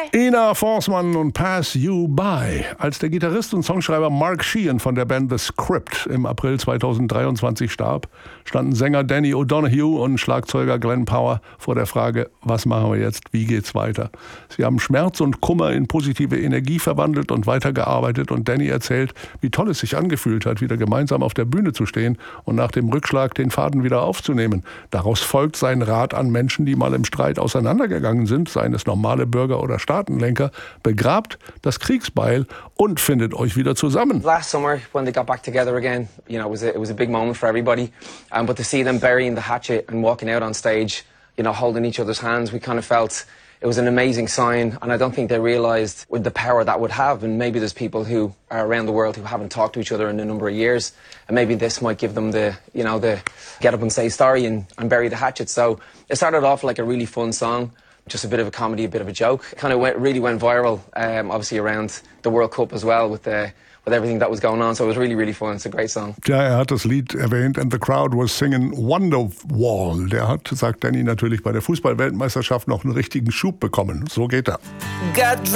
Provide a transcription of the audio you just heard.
Ina Forsman und Pass You By. Als der Gitarrist und Songschreiber Mark Sheehan von der Band The Script im April 2023 starb, standen Sänger Danny O'Donoghue und Schlagzeuger Glenn Power vor der Frage, was machen wir jetzt, wie geht's weiter? Sie haben Schmerz und Kummer in positive Energie verwandelt und weitergearbeitet, und Danny erzählt, wie toll es sich angefühlt hat, wieder gemeinsam auf der Bühne zu stehen und nach dem Rückschlag den Faden wieder aufzunehmen. Daraus folgt sein Rat an Menschen, die mal im Streit auseinandergegangen sind, seien es normale Bürger oder Staatenlenker: begrabt das Kriegsbeil und findet euch wieder zusammen. Last summer, when they got back together again, you know, it was a big moment for everybody. But to see them burying the hatchet and walking out on stage, you know, holding each other's hands, we kind of felt it was an amazing sign, and I don't think they realised with the power that would have. And maybe there's people who are around the world who haven't talked to each other in a number of years, and maybe this might give them the get up and say sorry and bury the hatchet. So it started off like a really fun song. Just a bit of a comedy, a bit of a joke. Kind of really went viral, obviously around the World Cup as well with everything that was going on. So it was really, really fun. It's a great song. Ja, hat das Lied erwähnt, and the crowd was singing Wonderwall. Der hat, sagt Danny, natürlich bei der Fußball-Weltmeisterschaft noch einen richtigen Schub bekommen. So geht er.